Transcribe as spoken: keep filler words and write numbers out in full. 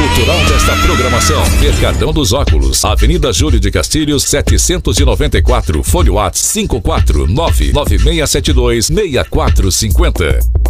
cultural desta programação. Mercadão dos Óculos, Avenida Júlio de Castilhos, setecentos e noventa e quatro, Fone WhatsApp cinco quatro nove nove seis sete dois seis quatro cinco zero.